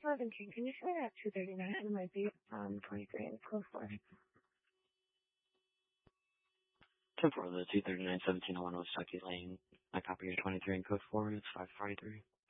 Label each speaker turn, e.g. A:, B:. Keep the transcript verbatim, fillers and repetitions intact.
A: seventeen. Can you say that two thirty-nine? It might be um twenty-three and code four.
B: ten four, the two thirty-nine seventeen oh one West Stuckey Lane. My copy is twenty-three and code four, it's five forty-three.